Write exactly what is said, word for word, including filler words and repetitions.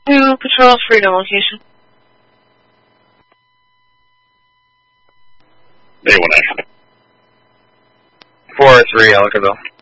Two patrol Freedom location. Day one action. four three, Ellicottville.